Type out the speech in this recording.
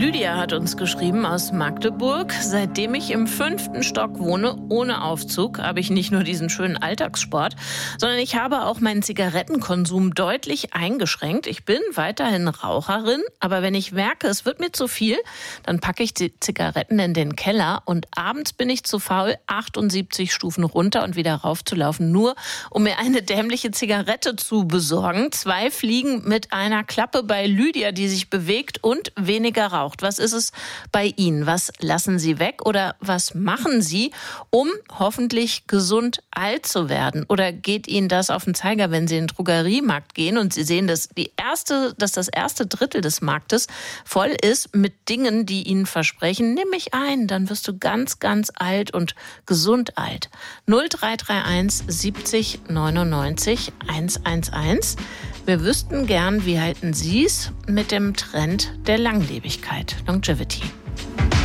Lydia hat uns geschrieben aus Magdeburg. Seitdem ich im 5. Stock wohne, ohne Aufzug, habe ich nicht nur diesen schönen Alltagssport, sondern ich habe auch meinen Zigarettenkonsum deutlich eingeschränkt. Ich bin weiterhin Raucherin, aber wenn ich merke, es wird mir zu viel, dann packe ich die Zigaretten in den Keller und abends bin ich zu faul, 78 Stufen runter und wieder raufzulaufen, nur um mir eine dämliche Zigarette zu besorgen. 2 Fliegen mit einer Klappe bei Lydia, die sich bewegt und weniger raucht. Was ist es bei Ihnen? Was lassen Sie weg oder was machen Sie, um hoffentlich gesund alt zu werden? Oder geht Ihnen das auf den Zeiger, wenn Sie in den Drogeriemarkt gehen und Sie sehen, dass das erste Drittel des Marktes voll ist mit Dingen, die Ihnen versprechen, nimm mich ein, dann wirst du ganz, ganz alt und gesund alt. 0331 70 99 111. Wir wüssten gern, wie halten Sie es mit dem Trend der Langlebigkeit, Longevity?